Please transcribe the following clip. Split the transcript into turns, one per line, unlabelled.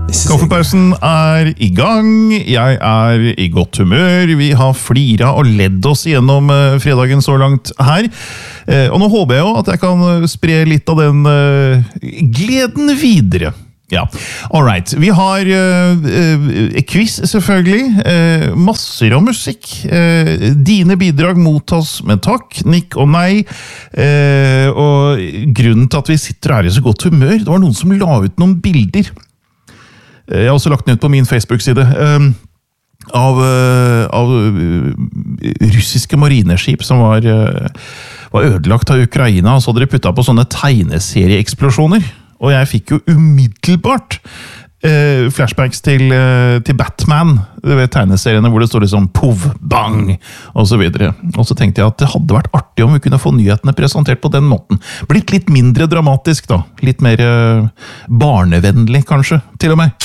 Kaffepausen i gang, jeg i godt humør, vi har flira og ledd oss gjennom fredagen så langt her. Og nå håper jeg jo at jeg kan spre litt av den gleden videre. Ja, alright. Vi har quiz selvfølgelig, masser av musikk. Dine bidrag mottas med takk, nikk og nei. Og grunnen til at vi sitter her i så godt humør, det var noen som la ut noen bilder. Jeg har også lagt den ut på min Facebook-side av russiske marineskip som var ødelagt av Ukraina, og så hadde de puttet på sånne tegneserieeksplosjoner. Og jeg fikk jo umiddelbart flashbacks til Batman, du vet tegneseriene hvor det står liksom pov, bang, og så videre. Og så tenkte jeg at det hadde vært artig om vi kunne få nyhetene presentert på den måten. Blitt litt mindre dramatisk da, litt mer barnevennlig kanskje, til og med.